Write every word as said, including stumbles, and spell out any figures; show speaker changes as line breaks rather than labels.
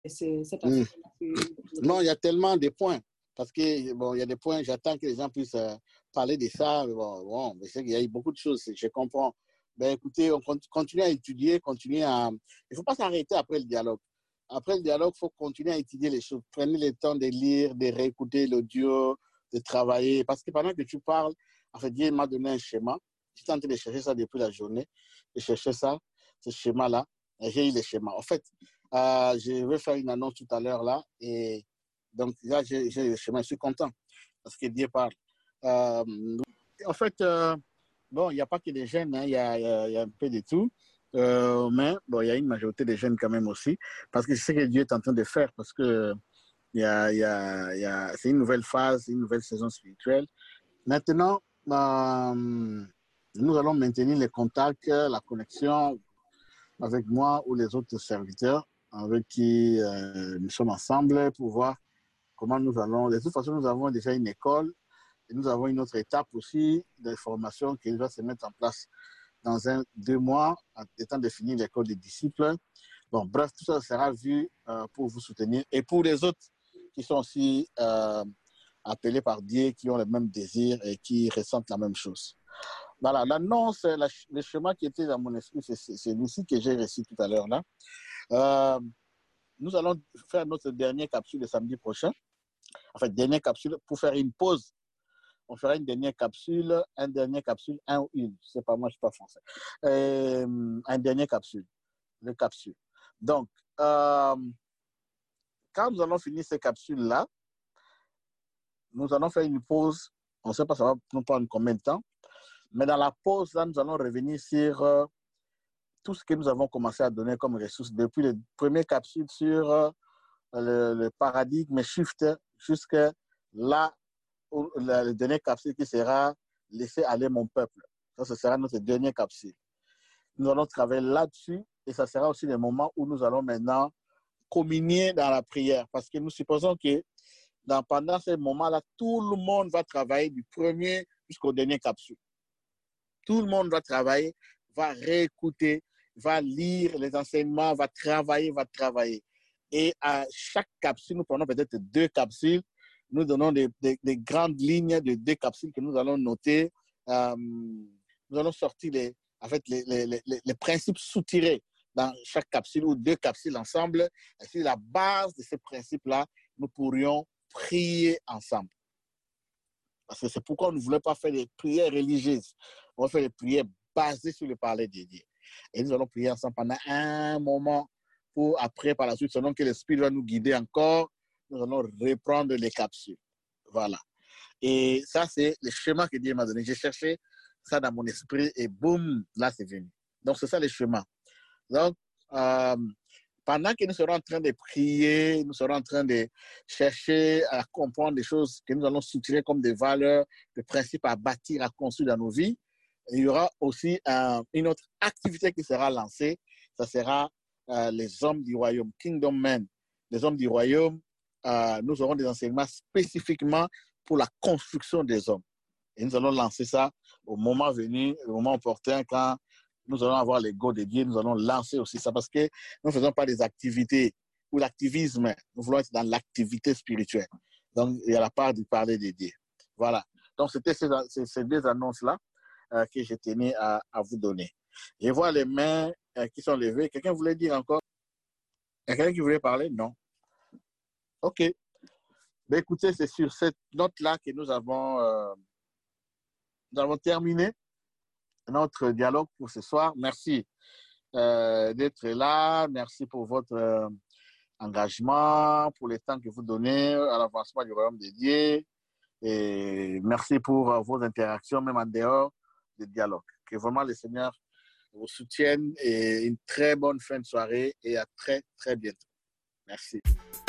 cet
Mmh.
aspect-là.
Non, il y a tellement de points. Parce que, bon, il y a des points, j'attends que les gens puissent euh, parler de ça. Mais bon, bon, je sais qu'il y a eu beaucoup de choses, je comprends. Ben, écoutez, on continue à étudier, continue à... Il ne faut pas s'arrêter après le dialogue. Après le dialogue, il faut continuer à étudier les choses. Prenez le temps de lire, de réécouter l'audio, de travailler. Parce que pendant que tu parles, en fait, Dieu m'a donné un schéma. J'étais en train de chercher ça depuis la journée. De chercher ça, ce schéma-là. J'ai eu le schéma. En fait, euh, je vais faire une annonce tout à l'heure là. Et donc, là, j'ai le schéma. Je suis content parce que Dieu parle. Euh, en fait, euh, bon, il n'y a pas que des jeunes, hein, il y, a, y, a, y a un peu de tout. Euh, mais bon, il y a une majorité de jeunes quand même aussi. Parce que c'est ce que Dieu est en train de faire. Parce que y a, y a, y a, c'est une nouvelle phase, une nouvelle saison spirituelle. Maintenant, euh, nous allons maintenir les contacts, la connexion avec moi ou les autres serviteurs avec qui euh, nous sommes ensemble pour voir comment nous allons. De toute façon, nous avons déjà une école et nous avons une autre étape aussi de formation qui va se mettre en place dans un, deux mois, en étant de finir l'école des disciples. Bon, bref, tout ça sera vu euh, pour vous soutenir et pour les autres qui sont aussi euh, appelés par Dieu, qui ont le même désir et qui ressentent la même chose. Voilà, l'annonce, la, le chemin qui était dans mon esprit, c'est celui-ci que j'ai reçu tout à l'heure là. Euh, nous allons faire notre dernière capsule le samedi prochain. En fait, dernière capsule pour faire une pause. On fera une dernière capsule, un dernier capsule, un ou une. Je sais pas, moi je suis pas français. Euh, un dernier capsule, le capsule. Donc, euh, quand nous allons finir ces capsules-là, nous allons faire une pause. On ne sait pas ça va nous prendre combien de temps. Mais dans la pause, là, nous allons revenir sur euh, tout ce que nous avons commencé à donner comme ressources depuis les premières capsules sur euh, le, le paradigme shift jusqu'à là, où, la, le dernier capsule qui sera laisser aller mon peuple. Ça, ce sera notre dernière capsule. Nous allons travailler là-dessus et ça sera aussi le moment où nous allons maintenant communier dans la prière parce que nous supposons que dans, pendant ce moment-là, tout le monde va travailler du premier jusqu'au dernier capsule. Tout le monde va travailler, va réécouter, va lire les enseignements, va travailler, va travailler. Et à chaque capsule, nous prenons peut-être deux capsules. Nous donnons des, des, des grandes lignes de deux capsules que nous allons noter. Euh, nous allons sortir les, en fait, les, les, les, les principes soutirés dans chaque capsule ou deux capsules ensemble. Et sur la base de ces principes-là, nous pourrions prier ensemble. Parce que c'est pourquoi on ne voulait pas faire des prières religieuses. On va faire des prières basées sur le parler de Dieu. Et nous allons prier ensemble pendant un moment pour après, par la suite, selon que l'Esprit va nous guider encore, nous allons reprendre les capsules. Voilà. Et ça, c'est le schéma que Dieu m'a donné. J'ai cherché ça dans mon esprit et boum, là, c'est venu. Donc, c'est ça le schéma. Donc, euh, pendant que nous serons en train de prier, nous serons en train de chercher à comprendre des choses que nous allons soutirer comme des valeurs, des principes à bâtir, à construire dans nos vies, il y aura aussi euh, une autre activité qui sera lancée. Ça sera euh, les hommes du royaume, Kingdom Men. Les hommes du royaume, euh, nous aurons des enseignements spécifiquement pour la construction des hommes. Et nous allons lancer ça au moment venu, au moment opportun, quand nous allons avoir les go de Dieu, nous allons lancer aussi ça parce que nous ne faisons pas des activités ou l'activisme, nous voulons être dans l'activité spirituelle. Donc, il y a la part du parler de Dieu. Voilà. Donc, c'était ces, ces deux annonces-là euh, que je tenais à, à vous donner. Je vois les mains euh, qui sont levées. Quelqu'un voulait dire encore? Il y a quelqu'un qui voulait parler? Non. OK. Mais écoutez, c'est sur cette note-là que nous avons, euh, nous avons terminé notre dialogue pour ce soir. Merci euh, d'être là. Merci pour votre euh, engagement, pour le temps que vous donnez à l'avancement du royaume de Dieu. Et merci pour euh, vos interactions, même en dehors du dialogue. Que vraiment le Seigneur vous soutienne et une très bonne fin de soirée et à très, très bientôt. Merci.